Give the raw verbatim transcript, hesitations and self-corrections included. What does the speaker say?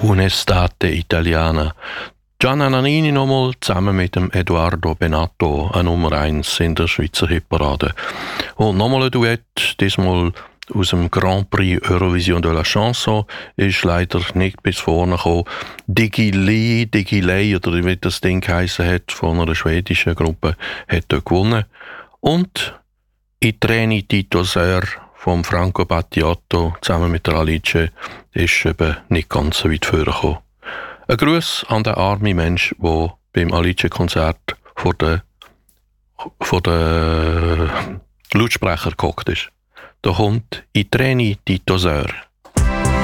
Un'estate italiana. Gianna Nannini nochmal zusammen mit dem Edoardo Bennato, ein Nummer eins in der Schweizer Hitparade. Und nochmal ein Duett, diesmal aus dem Grand Prix Eurovision de la Chanson, ist leider nicht bis vorne gekommen. Digilei, Digilei, oder wie das Ding geheissen hat, von einer schwedischen Gruppe, hat dort gewonnen. Und «I treni Tito Ser» vom Franco Battiato zusammen mit der Alice ist eben nicht ganz so weit vorgekommen. Ein Gruß an den armen Mensch, der beim Alice-Konzert vor den vor den Lautsprecher gehockt ist. Da kommt «I treni Tito Ser».